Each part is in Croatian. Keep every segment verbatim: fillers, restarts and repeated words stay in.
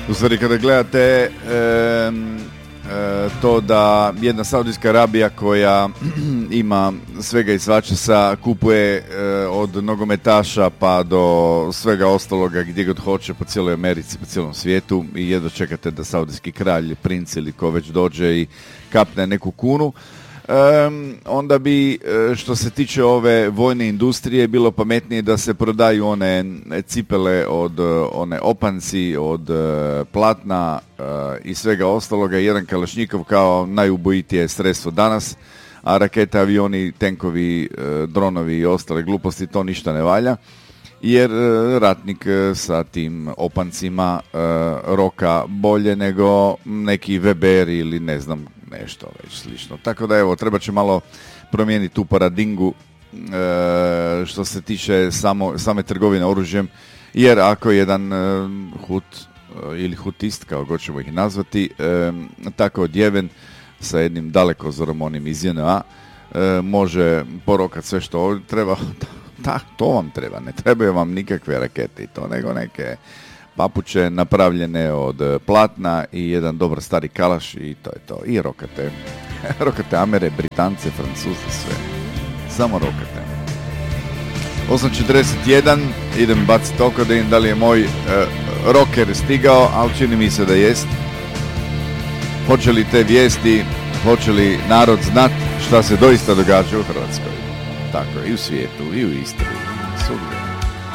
U stvari kada gledate e, e, to da jedna Saudijska Arabija koja ima svega i svačega kupuje e, od nogometaša pa do svega ostaloga gdje god hoće po cijeloj Americi, po cijelom svijetu i jedva čekate da saudijski kralj, princ ili ko već dođe i kapne neku kunu. Um, onda bi, što se tiče ove vojne industrije, bilo pametnije da se prodaju one cipele od one opanci, od uh, platna uh, i svega ostaloga. Jedan kalašnjikov kao najubojitije sredstvo danas, a rakete, avioni, tenkovi, uh, dronovi i ostale gluposti, to ništa ne valja. Jer uh, ratnik uh, sa tim opancima uh, roka bolje nego neki Weber ili ne znam nešto već slično. Tako da evo, treba će malo promijeniti tu paradigmu e, što se tiče samo, same trgovine oružjem, jer ako jedan e, hut e, ili hutist, kao god ćemo ih nazvati, e, tako odjeven sa jednim dalekozorom onim iz J N A, e, može porokati sve što ovdje treba, da, to vam treba, ne trebaju vam nikakve rakete i to, nego neke papuče napravljene od platna i jedan dobar stari kalaš i to je to. I rokate. Rokate Amere, Britance, Francuze, sve. Samo rokate. osam četrdeset jedan, idem baciti oko da im da li je moj uh, roker stigao, ali čini mi se da jest. Hoće li te vijesti, hoće li narod znat šta se doista događa u Hrvatskoj? Tako, i u svijetu, i u Istri, svugdje.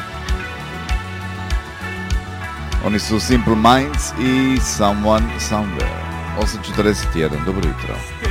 Oni su Simple Minds i Someone Somewhere. osam četrdeset jedan, dobro jutro.